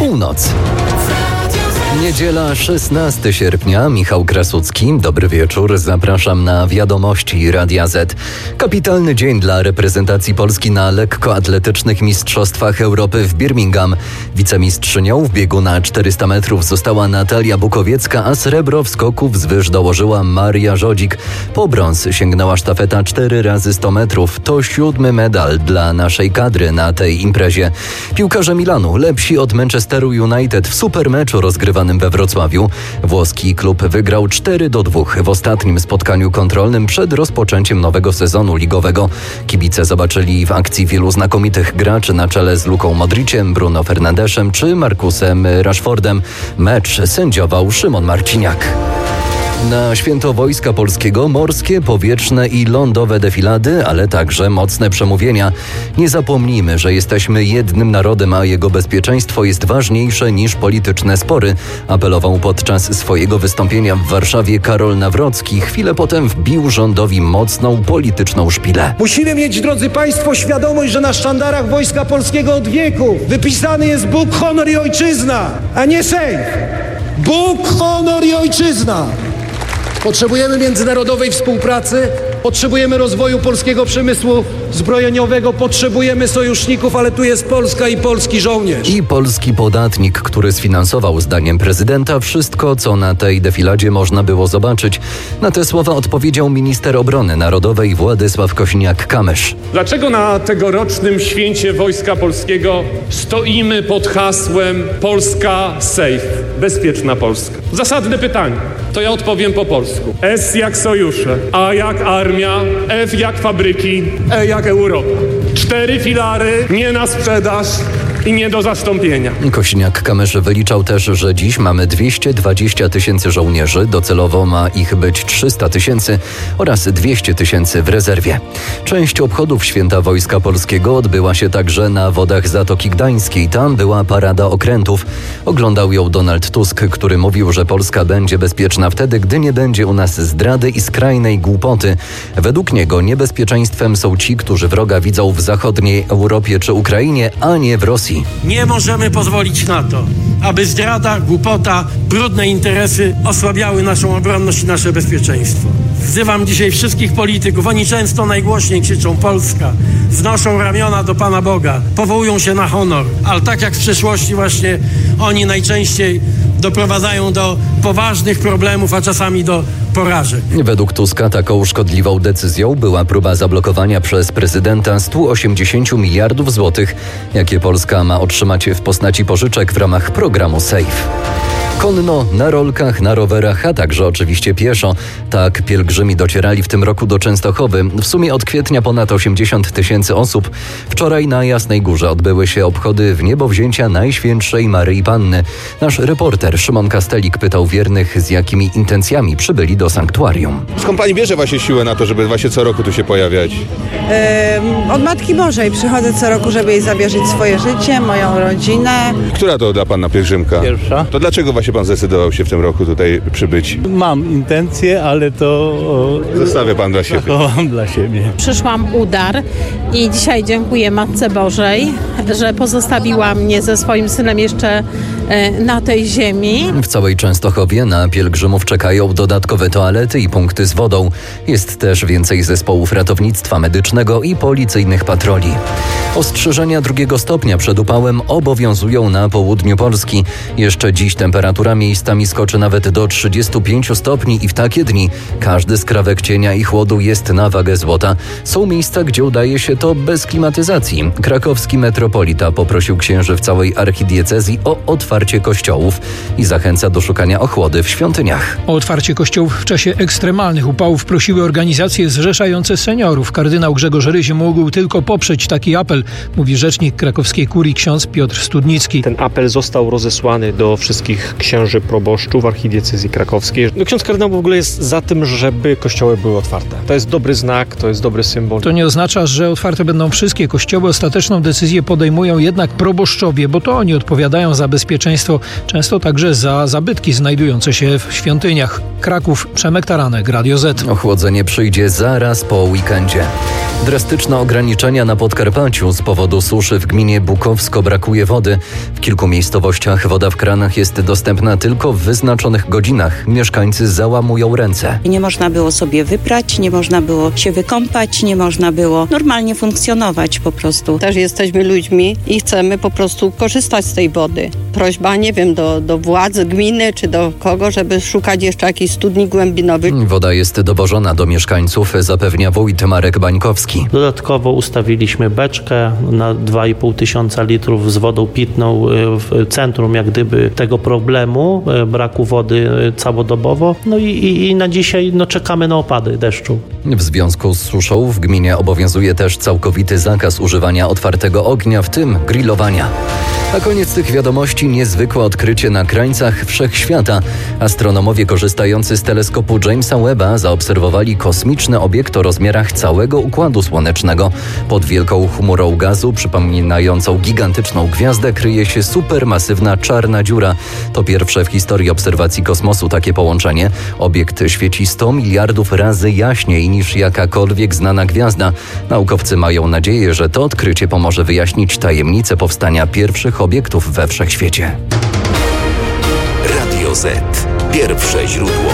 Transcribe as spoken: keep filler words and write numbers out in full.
Północ. Niedziela, szesnastego sierpnia, Michał Krasucki. Dobry wieczór, zapraszam na Wiadomości Radia Z. Kapitalny dzień dla reprezentacji Polski na lekkoatletycznych Mistrzostwach Europy w Birmingham. Wicemistrzynią w biegu na czterysta metrów została Natalia Bukowiecka, a srebro w skoku wzwyż dołożyła Maria Żodzik. Po brąz sięgnęła sztafeta cztery razy sto metrów. To siódmy medal dla naszej kadry na tej imprezie. Piłkarze Milanu lepsi od Manchesteru United w supermeczu rozgrywanym we Wrocławiu. Włoski klub wygrał cztery do dwóch w ostatnim spotkaniu kontrolnym przed rozpoczęciem nowego sezonu ligowego. Kibice zobaczyli w akcji wielu znakomitych graczy na czele z Luką Modriciem, Bruno Fernandeszem czy Marcusem Rashfordem. Mecz sędziował Szymon Marciniak. Na święto Wojska Polskiego morskie, powietrzne i lądowe defilady, ale także mocne przemówienia. Nie zapomnijmy, że jesteśmy jednym narodem, a jego bezpieczeństwo jest ważniejsze niż polityczne spory, apelował podczas swojego wystąpienia w Warszawie Karol Nawrocki. Chwilę potem wbił rządowi mocną polityczną szpilę. Musimy mieć, drodzy Państwo, świadomość, że na sztandarach Wojska Polskiego od wieków wypisany jest Bóg, honor i ojczyzna, a nie Sejm. Bóg, honor i ojczyzna. Potrzebujemy międzynarodowej współpracy, potrzebujemy rozwoju polskiego przemysłu zbrojeniowego, potrzebujemy sojuszników, ale tu jest Polska i polski żołnierz. I polski podatnik, który sfinansował zdaniem prezydenta wszystko, co na tej defiladzie można było zobaczyć. Na te słowa odpowiedział minister obrony narodowej Władysław Kosiniak-Kamysz. Dlaczego na tegorocznym święcie Wojska Polskiego stoimy pod hasłem Polska safe, bezpieczna Polska? Zasadne pytanie. To ja odpowiem po polsku. S jak sojusze, A jak armia, F jak fabryki, E jak Europa. Cztery filary, nie na sprzedaż i nie do zastąpienia. Kosiniak-Kamysz wyliczał też, że dziś mamy dwieście dwadzieścia tysięcy żołnierzy, docelowo ma ich być trzysta tysięcy oraz dwieście tysięcy w rezerwie. Część obchodów Święta Wojska Polskiego odbyła się także na wodach Zatoki Gdańskiej. Tam była parada okrętów. Oglądał ją Donald Tusk, który mówił, że Polska będzie bezpieczna wtedy, gdy nie będzie u nas zdrady i skrajnej głupoty. Według niego niebezpieczeństwem są ci, którzy wroga widzą w zachodniej Europie czy Ukrainie, a nie w Rosji. Nie możemy pozwolić na to, aby zdrada, głupota, brudne interesy osłabiały naszą obronność i nasze bezpieczeństwo. Wzywam dzisiaj wszystkich polityków, oni często najgłośniej krzyczą Polska, wznoszą ramiona do Pana Boga, powołują się na honor, ale tak jak w przeszłości właśnie oni najczęściej doprowadzają do poważnych problemów, a czasami do porażek. Według Tuska taką szkodliwą decyzją była próba zablokowania przez prezydenta stu osiemdziesięciu miliardów złotych, jakie Polska ma otrzymać w postaci pożyczek w ramach programu SAFE. Konno, na rolkach, na rowerach, a także oczywiście pieszo. Tak pielgrzymi docierali w tym roku do Częstochowy. W sumie od kwietnia ponad osiemdziesiąt tysięcy osób. Wczoraj na Jasnej Górze odbyły się obchody w niebowzięcia Najświętszej Maryi Panny. Nasz reporter Szymon Kastelik pytał wiernych, z jakimi intencjami przybyli do sanktuarium. Skąd pani bierze właśnie siłę na to, żeby właśnie co roku tu się pojawiać? Yy, od Matki Bożej przychodzę co roku, żeby jej zawierzyć swoje życie, moją rodzinę. Która to dla pana pielgrzymka? Pierwsza. To dlaczego właśnie pan zdecydował się w tym roku tutaj przybyć? Mam intencje, ale to... O, zostawię pan dla siebie. Zachowam dla siebie. Przyszłam udar i dzisiaj dziękuję Matce Bożej, że pozostawiła mnie ze swoim synem jeszcze na tej ziemi. W całej Częstochowie na pielgrzymów czekają dodatkowe toalety i punkty z wodą. Jest też więcej zespołów ratownictwa medycznego i policyjnych patroli. Ostrzeżenia drugiego stopnia przed upałem obowiązują na południu Polski. Jeszcze dziś temperatura miejscami skoczy nawet do trzydziestu pięciu stopni i w takie dni każdy skrawek cienia i chłodu jest na wagę złota. Są miejsca, gdzie udaje się to bez klimatyzacji. Krakowski metropolita poprosił księży w całej archidiecezji o otwarcie kościołów i zachęca do szukania ochłody w świątyniach. O otwarcie kościołów w czasie ekstremalnych upałów prosiły organizacje zrzeszające seniorów. Kardynał Grzegorz Ryś mógł tylko poprzeć taki apel, mówi rzecznik krakowskiej kurii ksiądz Piotr Studnicki. Ten apel został rozesłany do wszystkich księży proboszczów archidiecezji krakowskiej. No, ksiądz kardynał w ogóle jest za tym, żeby kościoły były otwarte. To jest dobry znak, to jest dobry symbol. To nie oznacza, że otwarte będą wszystkie kościoły. Ostateczną decyzję podejmują jednak proboszczowie, bo to oni odpowiadają za bezpieczeństwo bezpieczeństwo, często także za zabytki znajdujące się w świątyniach. Kraków, Przemek Taranek, Radio Z. Ochłodzenie przyjdzie zaraz po weekendzie. Drastyczne ograniczenia na Podkarpaciu z powodu suszy w gminie Bukowsko, brakuje wody. W kilku miejscowościach woda w kranach jest dostępna tylko w wyznaczonych godzinach. Mieszkańcy załamują ręce. Nie można było sobie wyprać, nie można było się wykąpać, nie można było normalnie funkcjonować po prostu. Też jesteśmy ludźmi i chcemy po prostu korzystać z tej wody. Prośba, nie wiem, do, do władzy gminy czy do kogo, żeby szukać jeszcze jakichś studni głębinowych. Woda jest dowożona do mieszkańców, zapewnia wójt Marek Bańkowski. Dodatkowo ustawiliśmy beczkę na dwa i pół tysiąca litrów z wodą pitną w centrum jak gdyby tego problemu, braku wody całodobowo. No i, i, i na dzisiaj no, czekamy na opady deszczu. W związku z suszą w gminie obowiązuje też całkowity zakaz używania otwartego ognia, w tym grillowania. Na koniec tych wiadomości niezwykłe odkrycie na krańcach wszechświata. Astronomowie korzystający z teleskopu Jamesa Webba zaobserwowali kosmiczny obiekt o rozmiarach całego Układu Słonecznego. Pod wielką chmurą gazu przypominającą gigantyczną gwiazdę kryje się supermasywna czarna dziura. To pierwsze w historii obserwacji kosmosu takie połączenie. Obiekt świeci sto miliardów razy jaśniej niż jakakolwiek znana gwiazda. Naukowcy mają nadzieję, że to odkrycie pomoże wyjaśnić tajemnicę powstania pierwszych obiektów we wszechświecie. Radio Z. Pierwsze źródło